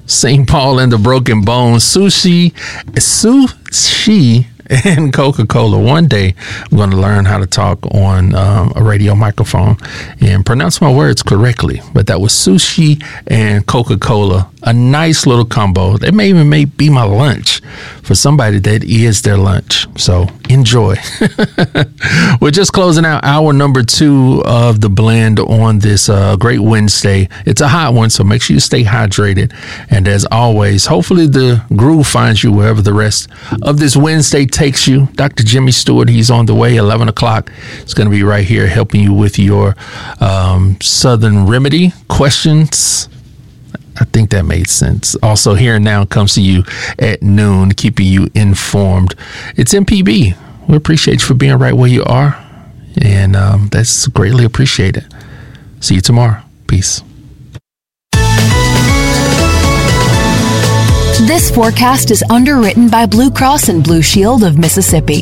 St. Paul and the Broken Bones, Sushi, and Coca-Cola. One day I'm going to learn how to talk on a radio microphone and pronounce my words correctly. But that was Sushi and Coca-Cola, a nice little combo. That may even be my lunch for somebody that is their lunch. So enjoy. We're just closing out hour number 2 of the blend on this great Wednesday. It's a hot one, so make sure you stay hydrated. And as always, hopefully the groove finds you wherever the rest of this Wednesday takes you. Dr. Jimmy Stewart, he's on the way, 11 o'clock. It's going to be right here helping you with your Southern Remedy questions. I think that made sense. Also, Here and Now comes to you at noon, keeping you informed. It's MPB. We appreciate you for being right where you are, and that's greatly appreciated. See you tomorrow. Peace. This forecast is underwritten by Blue Cross and Blue Shield of Mississippi.